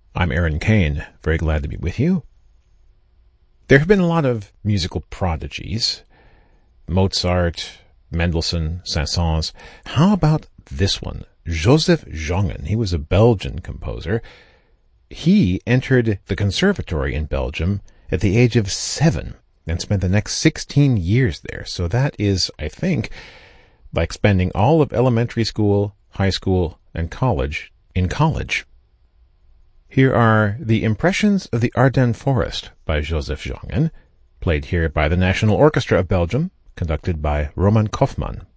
I'm Aaron Kane, very glad to be with you. There have been a lot of musical prodigies. Mozart, Mendelssohn, Saint-Saëns. How about this one? Joseph Jongen. He was a Belgian composer. He entered the conservatory in Belgium at the age of 7 and spent the next 16 years there. So that is, I think, like spending all of elementary school, high school, and college in college. Here are the Impressions of the Ardennes Forest by Joseph Jongen, played here by the National Orchestra of Belgium, conducted by Roman Kaufmann.